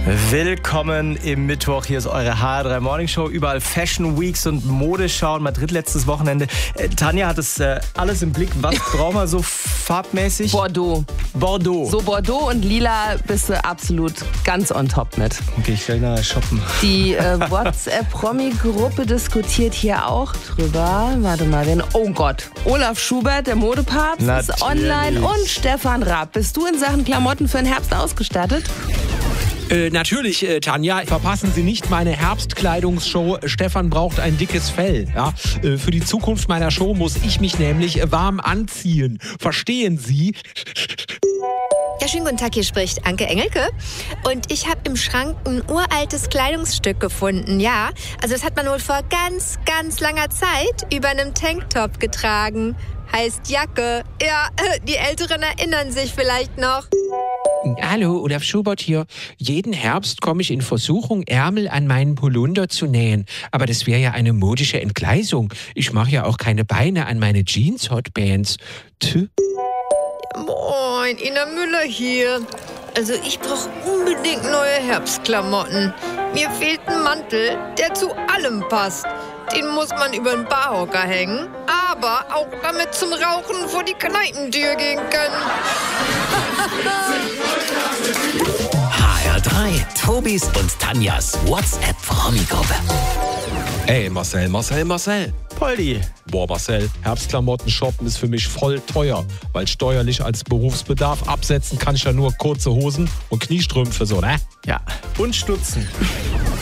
Willkommen im Mittwoch. Hier ist eure HR3 Morning Show. Überall Fashion Weeks und Modeschau in Madrid letztes Wochenende. Tanja hat es alles im Blick. Was brauchen wir so farbmäßig? Bordeaux. So Bordeaux und Lila bist du absolut ganz on top mit. Okay, ich will nachher shoppen. Die WhatsApp-Promi-Gruppe diskutiert hier auch drüber. Warte mal, oh Gott. Olaf Schubert, der Modepapst, ist online und Stefan Raab. Bist du in Sachen Klamotten für den Herbst ausgestattet? Natürlich, Tanja, verpassen Sie nicht meine Herbstkleidungsshow. Stefan braucht ein dickes Fell. Ja? Für die Zukunft meiner Show muss ich mich nämlich warm anziehen. Verstehen Sie? Ja, schönen guten Tag, hier spricht Anke Engelke. Und ich habe im Schrank ein uraltes Kleidungsstück gefunden, ja. Also das hat man wohl vor ganz, ganz langer Zeit über einem Tanktop getragen. Heißt Jacke. Ja, die Älteren erinnern sich vielleicht noch. Hallo, Olaf Schubert hier. Jeden Herbst komme ich in Versuchung, Ärmel an meinen Polunder zu nähen. Aber das wäre ja eine modische Entgleisung. Ich mache ja auch keine Beine an meine Jeans-Hotbands. Moin, Ina Müller hier. Also ich brauche unbedingt neue Herbstklamotten. Mir fehlt ein Mantel, der zu allem passt. Den muss man über den Barhocker hängen, aber auch damit zum Rauchen vor die Kneipentür gehen können. HR3, Tobis und Tanjas WhatsApp-Promi-Gruppe. Ey, Marcel. Poldi. Boah, Marcel, Herbstklamotten shoppen ist für mich voll teuer, weil steuerlich als Berufsbedarf absetzen kann ich ja nur kurze Hosen und Kniestrümpfe, so, ne? Ja, und Stutzen.